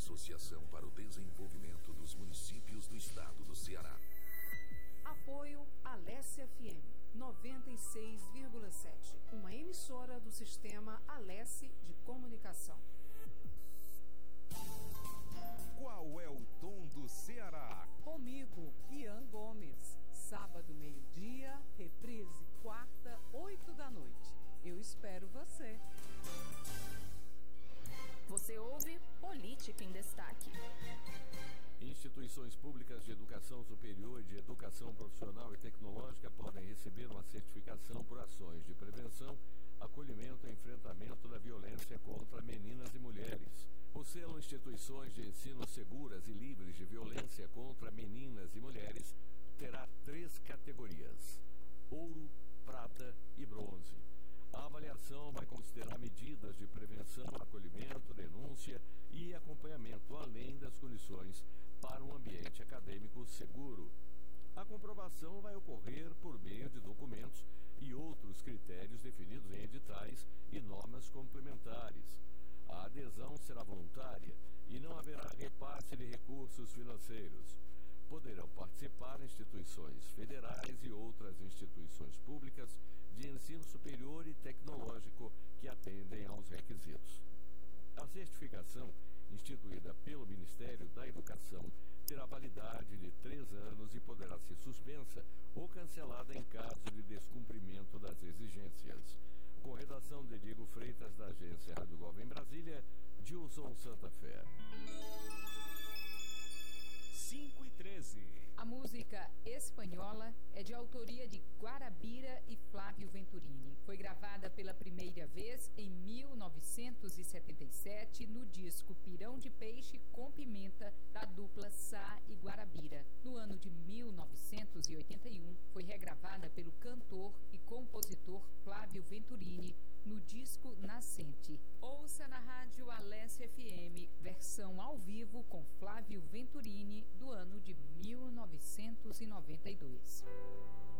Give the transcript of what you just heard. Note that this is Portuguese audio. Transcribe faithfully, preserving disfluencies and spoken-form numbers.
Associação para o Desenvolvimento dos Municípios do Estado do Ceará. Apoio Alesse F M noventa e seis vírgula sete, uma emissora do Sistema Alesse de Comunicação. Qual é o tom do Ceará? Comigo, Ian Gomes. Sábado, meio-dia, reprise, quarta, oito da noite. Eu espero você. Você ouve Política em Destaque. Instituições públicas de educação superior e de educação profissional e tecnológica podem receber uma certificação por ações de prevenção, acolhimento e enfrentamento da violência contra meninas e mulheres. O selo Instituições de Ensino Seguras e Livres de Violência contra Meninas e Mulheres terá três categorias: ouro, prata e bronze. A avaliação vai considerar medidas de prevenção, acolhimento, denúncia e acompanhamento, além das condições para um ambiente acadêmico seguro. A comprovação vai ocorrer por meio de documentos e outros critérios definidos em editais e normas complementares. A adesão será voluntária e não haverá repasse de recursos financeiros. Poderão participar instituições federais e outras instituições públicas de ensino superior e tecnológico que atendem aos requisitos. A certificação, instituída pelo Ministério da Educação, terá validade de três anos e poderá ser suspensa ou cancelada em caso de descumprimento das exigências. Com redação de Diego Freitas, da agência Rádio Gov em Brasília, Gilson Santa Fé. cinco e treze. A música Espanhola é de autoria de Guarabira e Flávio Venturini. Foi gravada pela primeira vez em mil novecentos e setenta e sete no disco Pirão de Peixe com Pimenta, da dupla Sá e Guarabira. No ano de mil novecentos e oitenta e um, foi regravada pelo cantor e compositor Flávio Venturini no disco Nascente. Ouça na rádio Alesse F M, versão ao vivo com Flávio Venturini, do ano de mil novecentos e noventa e dois.